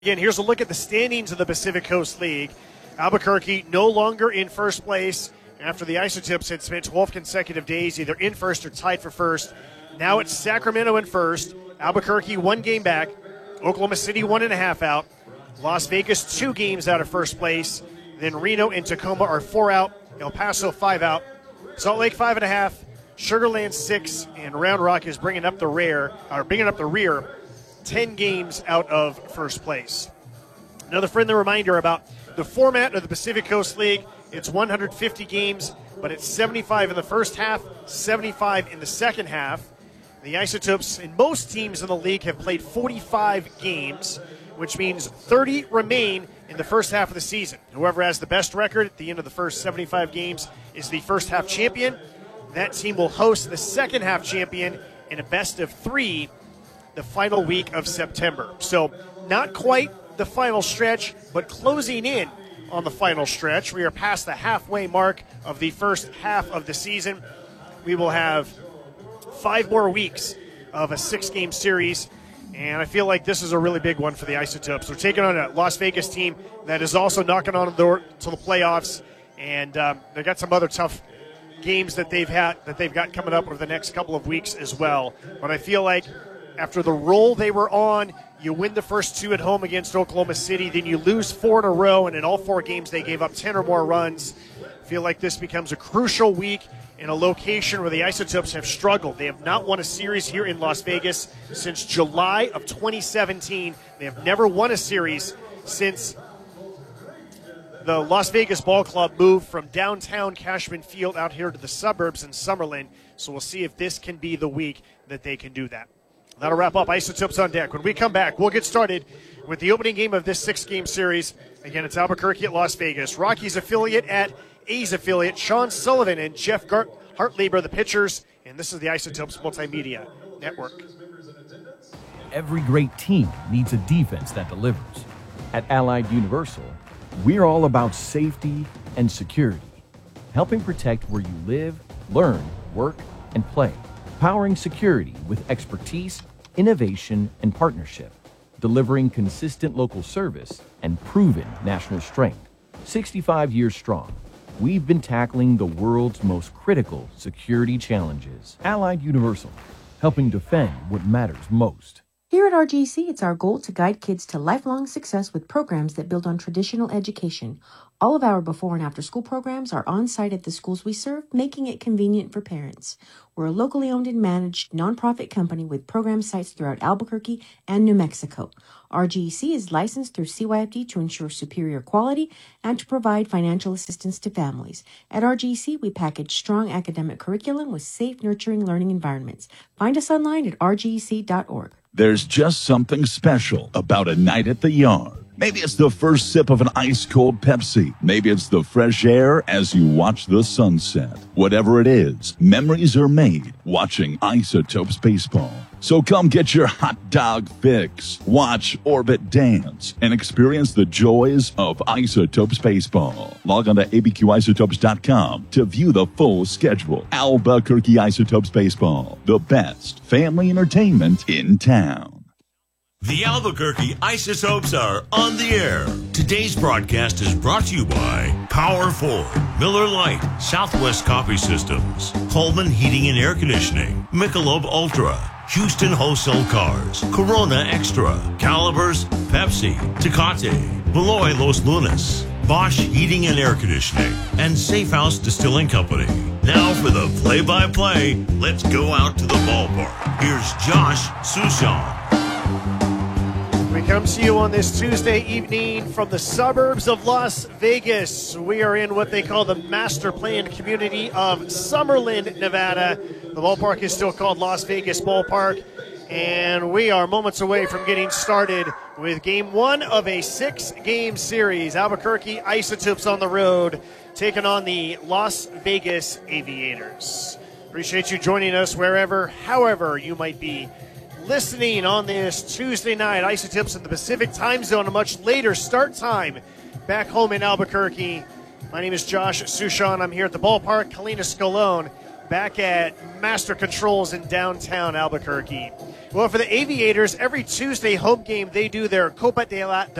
Again, here's a look at the standings of the Pacific Coast League. Albuquerque no longer in first place after the Isotopes had spent 12 consecutive days either in first or tied for first. Now it's Sacramento in first. Albuquerque 1 game back. Oklahoma City 1.5 out. Las Vegas 2 games out of first place. Then Reno and Tacoma are 4 out. El Paso 5 out. Salt Lake 5.5. Sugar Land 6, and Round Rock is bringing up the rear. 10 games out of first place. Another friendly reminder about the format of the Pacific Coast League. It's 150 games, but it's 75 in the first half, 75 in the second half. The Isotopes and most teams in the league have played 45 games, which means 30 remain in the first half of the season. Whoever has the best record at the end of the first 75 games is the first half champion. That team will host the second half champion in a best of 3 the final week of September. So not quite the final stretch, but closing in on the final stretch. We are past the halfway mark of the first half of the season. We will have 5 more weeks of a 6-game series, and I feel like this is a really big one for the Isotopes. They're taking on a Las Vegas team that is also knocking on the door to the playoffs, and they got some other tough games that they've got coming up over the next couple of weeks as well. But I feel like after the roll they were on, you win the first 2 at home against Oklahoma City, then you lose 4 in a row, and in all 4 games they gave up 10 or more runs. I feel like this becomes a crucial week in a location where the Isotopes have struggled. They have not won a series here in Las Vegas since July of 2017. They have never won a series since the Las Vegas Ball Club moved from downtown Cashman Field out here to the suburbs in Summerlin. So we'll see if this can be the week that they can do that. That'll wrap up Isotopes on Deck. When we come back, we'll get started with the opening game of this 6-game series. Again, it's Albuquerque at Las Vegas. Rockies affiliate at A's affiliate. Sean Sullivan and Jeff Hartlieber, the pitchers. And this is the Isotopes Multimedia Network. Every great team needs a defense that delivers. At Allied Universal, we're all about safety and security, helping protect where you live, learn, work, and play. Powering security with expertise, innovation, and partnership, delivering consistent local service and proven national strength. 65 years strong, we've been tackling the world's most critical security challenges. Allied Universal, helping defend what matters most. Here at RGC, it's our goal to guide kids to lifelong success with programs that build on traditional education. All of our before and after school programs are on site at the schools we serve, making it convenient for parents. We're a locally owned and managed nonprofit company with program sites throughout Albuquerque and New Mexico. RGC is licensed through CYFD to ensure superior quality and to provide financial assistance to families. At RGC, we package strong academic curriculum with safe, nurturing learning environments. Find us online at rgc.org. There's just something special about a night at the yard. Maybe it's the first sip of an ice-cold Pepsi. Maybe it's the fresh air as you watch the sunset. Whatever it is, memories are made watching Isotopes baseball. So come get your hot dog fix, watch Orbit dance, and experience the joys of Isotopes baseball. Log on to abqisotopes.com to view the full schedule. Albuquerque Isotopes baseball, the best family entertainment in town. The Albuquerque Isotopes are on the air. Today's broadcast is brought to you by Power Ford, Miller Lite, Southwest Coffee Systems, Coleman Heating and Air Conditioning, Michelob Ultra, Houston Wholesale Cars, Corona Extra, Calibers, Pepsi, Tecate, Beloy Los Lunas, Bosch Heating and Air Conditioning, and Safe House Distilling Company. Now for the play-by-play, let's go out to the ballpark. Here's Josh Sushon. We come to you on this Tuesday evening from the suburbs of Las Vegas. We are in what they call the master planned community of Summerlin, Nevada. The ballpark is still called Las Vegas Ballpark, and we are moments away from getting started with game 1 of a 6-game series. Albuquerque Isotopes on the road, taking on the Las Vegas Aviators. Appreciate you joining us wherever, however you might be listening on this Tuesday night. Isotopes in the Pacific time zone, a much later start time back home in Albuquerque. My name is Josh Sushon. I'm here at the ballpark. Kalina Scalone back at Master Controls in downtown Albuquerque. Well, for the Aviators, every Tuesday home game, they do their Copa de la